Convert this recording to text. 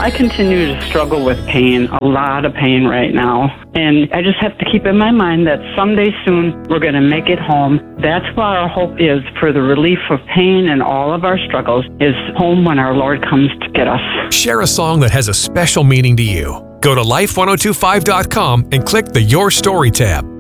I continue to struggle with pain, a lot of pain right now. And I just have to keep in my mind that someday soon we're going to make it home. That's what our hope is for the relief of pain and all of our struggles is home when our Lord comes to get us. Share a song that has a special meaning to you. Go to life1025.com and click the Your Story tab.